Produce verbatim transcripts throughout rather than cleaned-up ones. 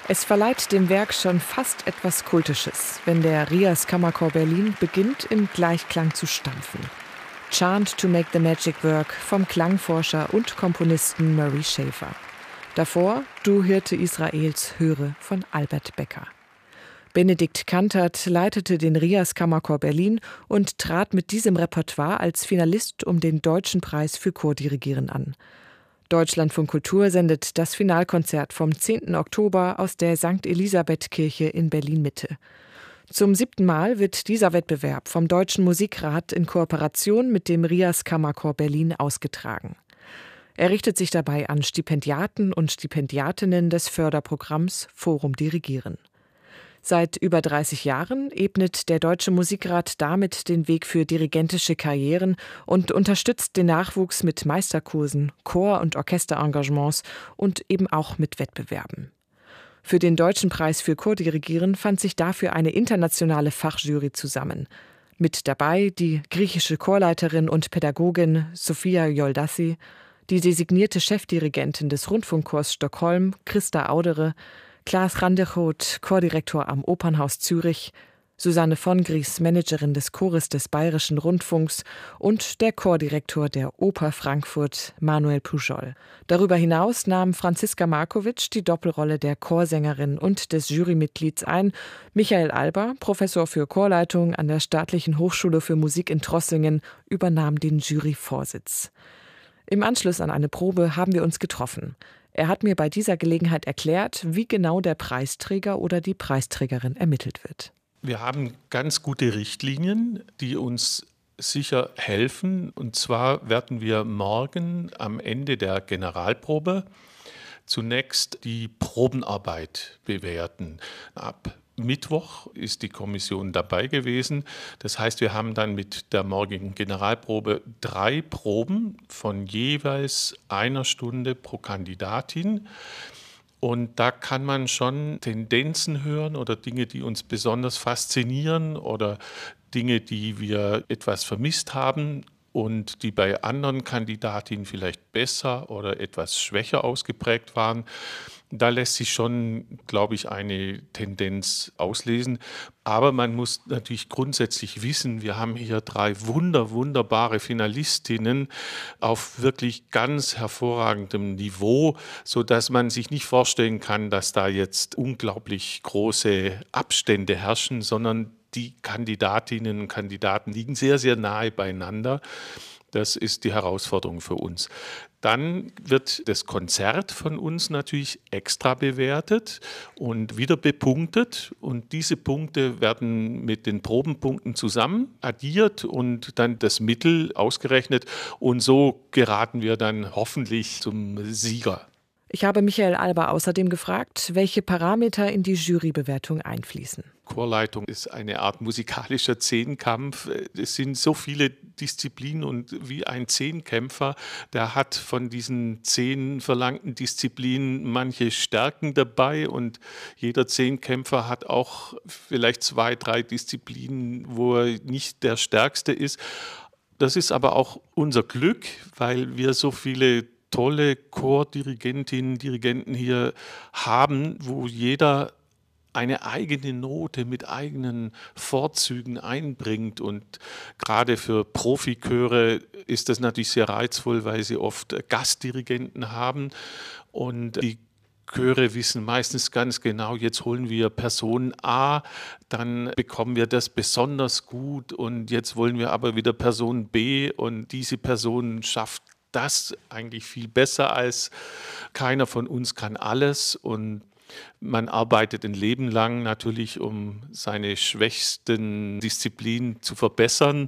Es verleiht dem Werk schon fast etwas Kultisches, wenn der Rias Kammerchor Berlin beginnt, im Gleichklang zu stampfen. Chant to make the magic work vom Klangforscher und Komponisten Murray Schafer. Davor Du Hirte Israels, höre von Albert Becker. Benedikt Kantert leitete den Rias Kammerchor Berlin und trat mit diesem Repertoire als Finalist um den Deutschen Preis für Chordirigieren an. Deutschlandfunk Kultur sendet das Finalkonzert vom zehnten Oktober aus der Sankt Elisabeth-Kirche in Berlin-Mitte. Zum siebten Mal wird dieser Wettbewerb vom Deutschen Musikrat in Kooperation mit dem Rias Kammerchor Berlin ausgetragen. Er richtet sich dabei an Stipendiaten und Stipendiatinnen des Förderprogramms Forum Dirigieren. Seit über dreißig Jahren ebnet der Deutsche Musikrat damit den Weg für dirigentische Karrieren und unterstützt den Nachwuchs mit Meisterkursen, Chor- und Orchesterengagements und eben auch mit Wettbewerben. Für den Deutschen Preis für Chordirigieren fand sich dafür eine internationale Fachjury zusammen. Mit dabei die griechische Chorleiterin und Pädagogin Sophia Yoldassi, die designierte Chefdirigentin des Rundfunkchors Stockholm, Christa Audere, Klaas Randechoot, Chordirektor am Opernhaus Zürich, Susanne von Gries, Managerin des Chores des Bayerischen Rundfunks und der Chordirektor der Oper Frankfurt, Manuel Pujol. Darüber hinaus nahm Franziska Markovic die Doppelrolle der Chorsängerin und des Jurymitglieds ein. Michael Alber, Professor für Chorleitung an der Staatlichen Hochschule für Musik in Trossingen, übernahm den Juryvorsitz. Im Anschluss an eine Probe haben wir uns getroffen. Er hat mir bei dieser Gelegenheit erklärt, wie genau der Preisträger oder die Preisträgerin ermittelt wird. Wir haben ganz gute Richtlinien, die uns sicher helfen. Und zwar werden wir morgen am Ende der Generalprobe zunächst die Probenarbeit bewerten. Ab Mittwoch ist die Kommission dabei gewesen. Das heißt, wir haben dann mit der morgigen Generalprobe drei Proben von jeweils einer Stunde pro Kandidatin. Und da kann man schon Tendenzen hören oder Dinge, die uns besonders faszinieren oder Dinge, die wir etwas vermisst haben und die bei anderen Kandidatinnen vielleicht besser oder etwas schwächer ausgeprägt waren. Da lässt sich schon, glaube ich, eine Tendenz auslesen. Aber man muss natürlich grundsätzlich wissen, wir haben hier drei wunder, wunderbare Finalistinnen auf wirklich ganz hervorragendem Niveau, sodass man sich nicht vorstellen kann, dass da jetzt unglaublich große Abstände herrschen, sondern die Kandidatinnen und Kandidaten liegen sehr, sehr nahe beieinander. Das ist die Herausforderung für uns. Dann wird das Konzert von uns natürlich extra bewertet und wieder bepunktet. Und diese Punkte werden mit den Probenpunkten zusammen addiert und dann das Mittel ausgerechnet. Und so geraten wir dann hoffentlich zum Sieger. Ich habe Michael Alber außerdem gefragt, welche Parameter in die Jurybewertung einfließen. Chorleitung ist eine Art musikalischer Zehnkampf. Es sind so viele Disziplinen und wie ein Zehnkämpfer, der hat von diesen zehn verlangten Disziplinen manche Stärken dabei und jeder Zehnkämpfer hat auch vielleicht zwei, drei Disziplinen, wo er nicht der Stärkste ist. Das ist aber auch unser Glück, weil wir so viele tolle Chordirigentinnen, Dirigenten hier haben, wo jeder eine eigene Note mit eigenen Vorzügen einbringt. Und gerade für Profichöre ist das natürlich sehr reizvoll, weil sie oft Gastdirigenten haben. Und die Chöre wissen meistens ganz genau, jetzt holen wir Person A, dann bekommen wir das besonders gut und jetzt wollen wir aber wieder Person B und diese Person schafft das eigentlich viel besser als keiner von uns kann alles und man arbeitet ein Leben lang natürlich, um seine schwächsten Disziplinen zu verbessern.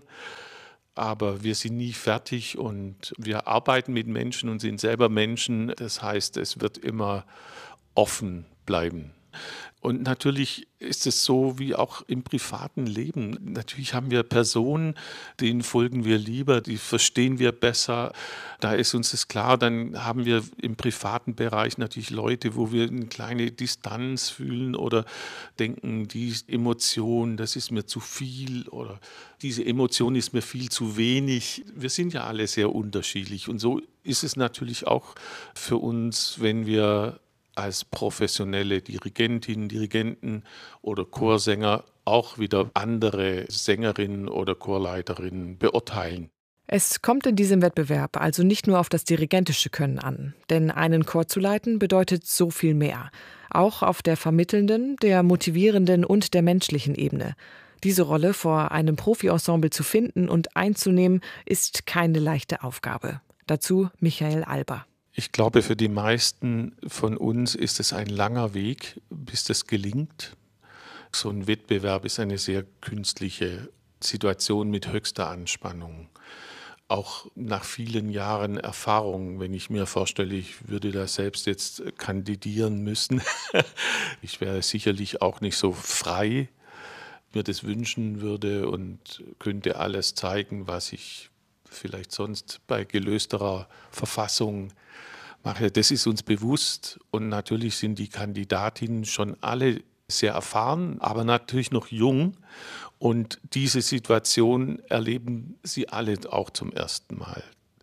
Aber wir sind nie fertig und wir arbeiten mit Menschen und sind selber Menschen. Das heißt, es wird immer offen bleiben. Und natürlich ist es so wie auch im privaten Leben. Natürlich haben wir Personen, denen folgen wir lieber, die verstehen wir besser. Da ist uns das klar. Dann haben wir im privaten Bereich natürlich Leute, wo wir eine kleine Distanz fühlen oder denken, die Emotion, das ist mir zu viel oder diese Emotion ist mir viel zu wenig. Wir sind ja alle sehr unterschiedlich. Und so ist es natürlich auch für uns, wenn wir als professionelle Dirigentinnen, Dirigenten oder Chorsänger auch wieder andere Sängerinnen oder Chorleiterinnen beurteilen. Es kommt in diesem Wettbewerb also nicht nur auf das dirigentische Können an, denn einen Chor zu leiten bedeutet so viel mehr. Auch auf der vermittelnden, der motivierenden und der menschlichen Ebene. Diese Rolle vor einem Profi-Ensemble zu finden und einzunehmen, ist keine leichte Aufgabe. Dazu Michael Alber. Ich glaube, für die meisten von uns ist es ein langer Weg, bis das gelingt. So ein Wettbewerb ist eine sehr künstliche Situation mit höchster Anspannung. Auch nach vielen Jahren Erfahrung, wenn ich mir vorstelle, ich würde da selbst jetzt kandidieren müssen. Ich wäre sicherlich auch nicht so frei, mir das wünschen würde und könnte alles zeigen, was ich vielleicht sonst bei gelösterer Verfassung mache. Das ist uns bewusst und natürlich sind die Kandidatinnen schon alle sehr erfahren, aber natürlich noch jung. Und diese Situation erleben sie alle auch zum ersten Mal.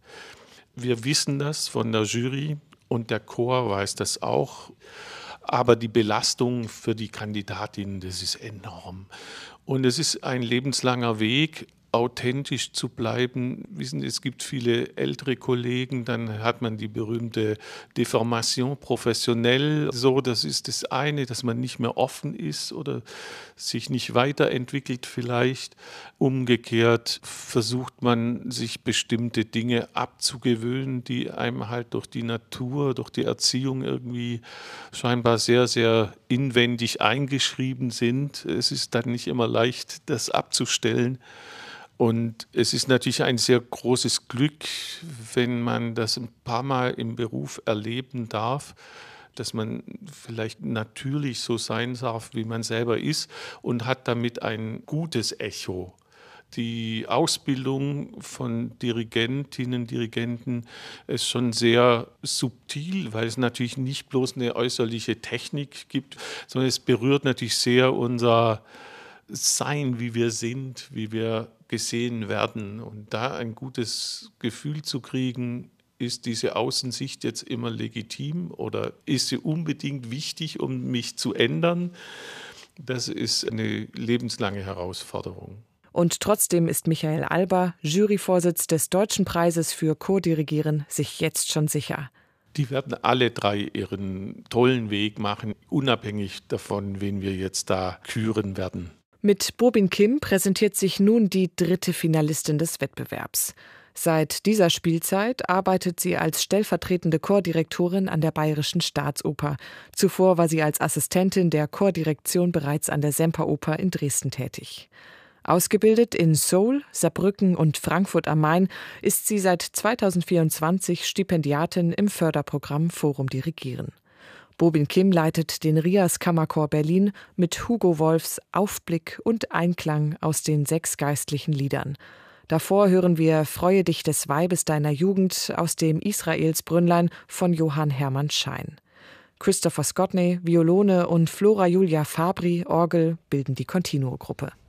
Wir wissen das von der Jury und der Chor weiß das auch. Aber die Belastung für die Kandidatinnen, das ist enorm. Und es ist ein lebenslanger Weg, authentisch zu bleiben. Wissen Sie, es gibt viele ältere Kollegen, dann hat man die berühmte Deformation professionell. So, das ist das eine, dass man nicht mehr offen ist oder sich nicht weiterentwickelt vielleicht. Umgekehrt versucht man, sich bestimmte Dinge abzugewöhnen, die einem halt durch die Natur, durch die Erziehung irgendwie scheinbar sehr, sehr inwendig eingeschrieben sind. Es ist dann nicht immer leicht, das abzustellen. Und es ist natürlich ein sehr großes Glück, wenn man das ein paar Mal im Beruf erleben darf, dass man vielleicht natürlich so sein darf, wie man selber ist und hat damit ein gutes Echo. Die Ausbildung von Dirigentinnen, Dirigenten ist schon sehr subtil, weil es natürlich nicht bloß eine äußerliche Technik gibt, sondern es berührt natürlich sehr unser Sein, wie wir sind, wie wir gesehen werden. Und da ein gutes Gefühl zu kriegen, ist diese Außensicht jetzt immer legitim oder ist sie unbedingt wichtig, um mich zu ändern? Das ist eine lebenslange Herausforderung. Und trotzdem ist Michael Alber, Juryvorsitz des Deutschen Preises für Chordirigieren, sich jetzt schon sicher. Die werden alle drei ihren tollen Weg machen, unabhängig davon, wen wir jetzt da küren werden. Mit Bobin Kim präsentiert sich nun die dritte Finalistin des Wettbewerbs. Seit dieser Spielzeit arbeitet sie als stellvertretende Chordirektorin an der Bayerischen Staatsoper. Zuvor war sie als Assistentin der Chordirektion bereits an der Semperoper in Dresden tätig. Ausgebildet in Seoul, Saarbrücken und Frankfurt am Main ist sie seit zweitausendvierundzwanzig Stipendiatin im Förderprogramm Forum Dirigieren. Bobin Kim leitet den Rias Kammerchor Berlin mit Hugo Wolfs Aufblick und Einklang aus den sechs geistlichen Liedern. Davor hören wir Freue dich des Weibes deiner Jugend aus dem Israelsbrünnlein von Johann Hermann Schein. Christopher Scotney, Violone und Flora Julia Fabri, Orgel bilden die Continuo-Gruppe.